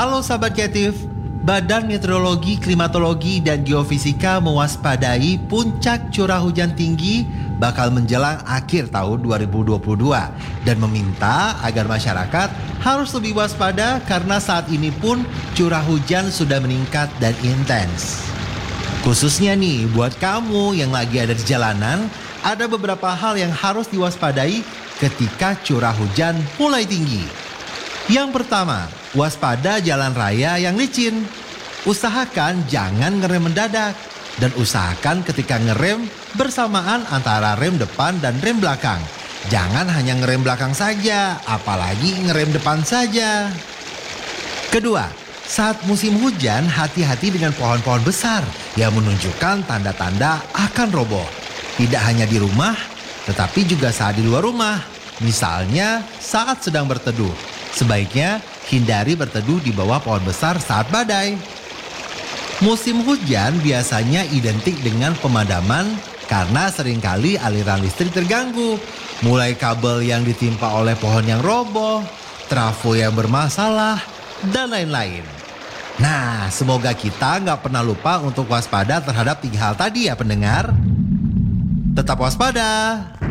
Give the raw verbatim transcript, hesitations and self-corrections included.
Halo sahabat kreatif, Badan Meteorologi, Klimatologi, dan Geofisika mewaspadai puncak curah hujan tinggi bakal menjelang akhir tahun dua ribu dua puluh dua dan meminta agar masyarakat harus lebih waspada karena saat ini pun curah hujan sudah meningkat dan intens. Khususnya nih buat kamu yang lagi ada di jalanan, ada beberapa hal yang harus diwaspadai ketika curah hujan mulai tinggi. Yang pertama, waspada jalan raya yang licin. Usahakan jangan ngerem mendadak dan usahakan ketika ngerem bersamaan antara rem depan dan rem belakang. Jangan hanya ngerem belakang saja, apalagi ngerem depan saja. Kedua, saat musim hujan hati-hati dengan pohon-pohon besar yang menunjukkan tanda-tanda akan roboh. Tidak hanya di rumah, tetapi juga saat di luar rumah. Misalnya saat sedang berteduh. Sebaiknya hindari berteduh di bawah pohon besar saat badai. Musim hujan biasanya identik dengan pemadaman karena seringkali aliran listrik terganggu. Mulai kabel yang ditimpa oleh pohon yang roboh, trafo yang bermasalah, dan lain-lain. Nah, semoga kita nggak pernah lupa untuk waspada terhadap tiga hal tadi ya pendengar. Tetap waspada.